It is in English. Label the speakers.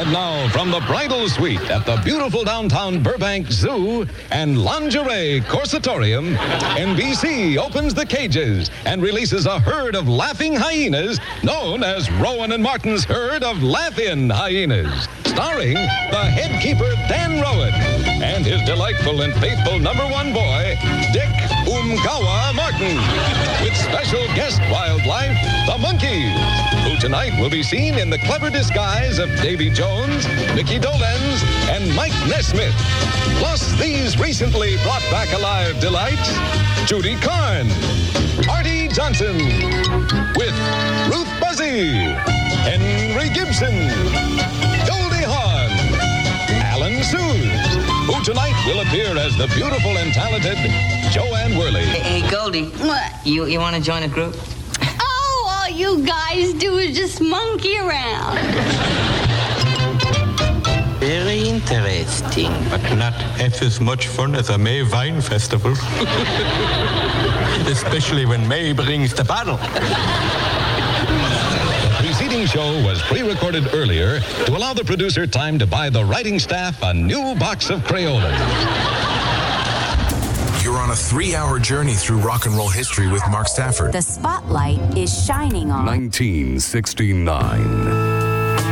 Speaker 1: And now, from the bridal suite at the beautiful downtown Burbank Zoo and Lingerie Corsatorium, NBC opens the cages and releases a herd of laughing hyenas known as Rowan and Martin's herd of Laugh-In Hyenas, starring the head keeper Dan Rowan and his delightful and faithful #1 boy, Dick Umgawa Martin, with special guest wildlife, the monkeys, who tonight will be seen in the clever disguise of Davy Jones, Mickey Dolenz, and Mike Nesmith. Plus these recently brought back alive delights, Judy Carn, Artie Johnson, with Ruth Buzzy, Henry Gibson, Goldie Hawn, Alan Suze, who tonight will appear as the beautiful and talented Joanne Worley.
Speaker 2: Hey, Goldie.
Speaker 3: What?
Speaker 2: You want to join a group?
Speaker 3: Oh, all you guys do is just monkey around.
Speaker 2: Very interesting.
Speaker 4: But not half as much fun as a May Wine Festival. Especially when May brings the bottle.
Speaker 1: The preceding show was pre-recorded earlier to allow the producer time to buy the writing staff a new box of Crayolas.
Speaker 5: You're on a 3-hour journey through rock and roll history with Mark Stafford.
Speaker 6: The spotlight is shining on
Speaker 7: 1969.